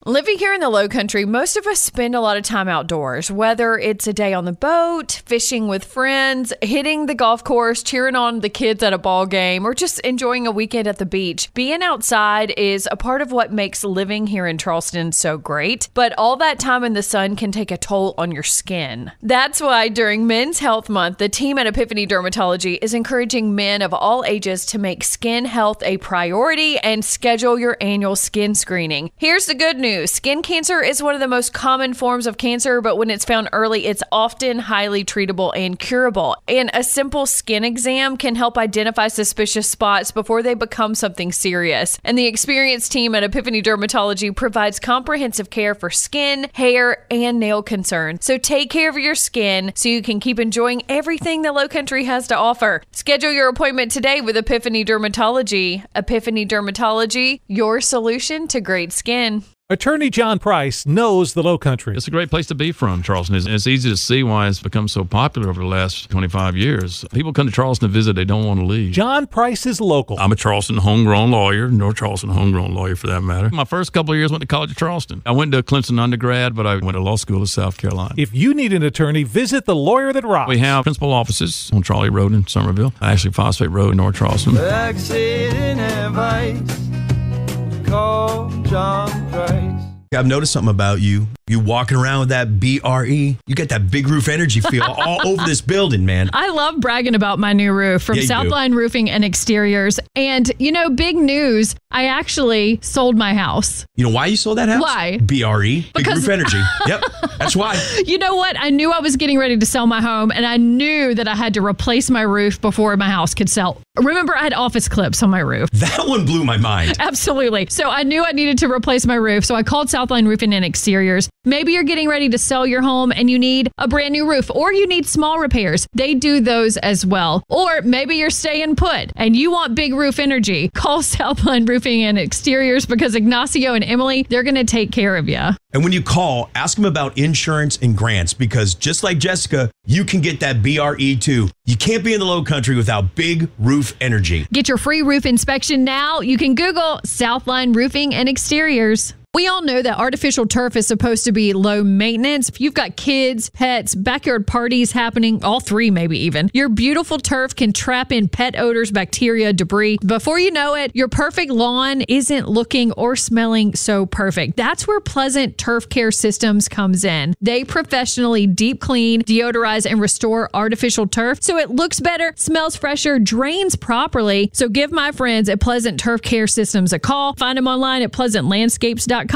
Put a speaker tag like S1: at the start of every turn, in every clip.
S1: Living here in the Low Country, most of us spend a lot of time outdoors, whether it's a day on the boat, fishing with friends, hitting the golf course, cheering on the kids at a ball game, or just enjoying a weekend at the beach. Being outside is a part of what makes living here in Charleston so great, but all that time in the sun can take a toll on your skin. That's why during Men's Health Month, the team at Epiphany Dermatology is encouraging men of all ages to make skin health a priority and schedule your annual skin screening. Here's the good news. Skin cancer is one of the most common forms of cancer, but when it's found early, it's often highly treatable and curable. And a simple skin exam can help identify suspicious spots before they become something serious. And the experienced team at Epiphany Dermatology provides comprehensive care for skin, hair, and nail concerns. So take care of your skin so you can keep enjoying everything the Low Country has to offer. Schedule your appointment today with Epiphany Dermatology. Epiphany Dermatology, your solution to great skin.
S2: Attorney John Price knows the Low Country.
S3: It's a great place to be from, Charleston. It's easy to see why it's become so popular over the last 25 years. People come to Charleston to visit. They don't want to leave.
S2: John Price is local.
S3: I'm a Charleston homegrown lawyer, North Charleston homegrown lawyer for that matter. My first couple of years went to college at Charleston. I went to Clemson undergrad, but I went to law school in South Carolina.
S2: If you need an attorney, visit the Lawyer That Rocks.
S3: We have principal offices on Charlie Road in Somerville, actually Phosphate Road in North Charleston.
S4: Accident advice, call John Price.
S5: I've noticed something about you. You walking around with that BRE. You get that big roof energy feel all over this building, man.
S6: I love bragging about my new roof from Southline Roofing and Exteriors. And, big news, I actually sold my house.
S5: You know why you sold that house?
S6: Why?
S5: BRE, big roof energy. Yep, that's why.
S6: You know what? I knew I was getting ready to sell my home, and I knew that I had to replace my roof before my house could sell. Remember, I had office clips on my roof.
S5: That one blew my mind.
S6: Absolutely. So I knew I needed to replace my roof. So I called Southline Roofing and Exteriors. Maybe you're getting ready to sell your home and you need a brand new roof, or you need small repairs. They do those as well. Or maybe you're staying put and you want big roof energy. Call Southline Roofing and Exteriors because Ignacio and Emily, they're going to take care of you.
S5: And when you call, ask them about insurance and grants, because just like Jessica, you can get that BRE too. You can't be in the Low Country without big roof energy.
S6: Get your free roof inspection now. You can Google Southline Roofing and Exteriors. We all know that artificial turf is supposed to be low maintenance. If you've got kids, pets, backyard parties happening, all three maybe even, your beautiful turf can trap in pet odors, bacteria, debris. Before you know it, your perfect lawn isn't looking or smelling so perfect. That's where Pleasant Turf Care Systems comes in. They professionally deep clean, deodorize, and restore artificial turf so it looks better, smells fresher, drains properly. So give my friends at Pleasant Turf Care Systems a call. Find them online at pleasantlandscapes.com.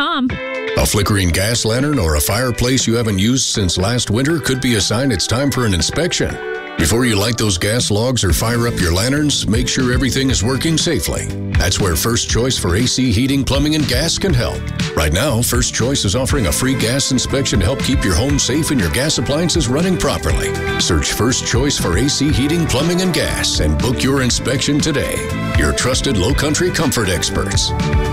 S7: A flickering gas lantern or a fireplace you haven't used since last winter could be a sign it's time for an inspection. Before you light those gas logs or fire up your lanterns, make sure everything is working safely. That's where First Choice for AC Heating, Plumbing, and Gas can help. Right now, First Choice is offering a free gas inspection to help keep your home safe and your gas appliances running properly. Search First Choice for AC Heating, Plumbing, and Gas and book your inspection today. Your trusted Low Country comfort experts.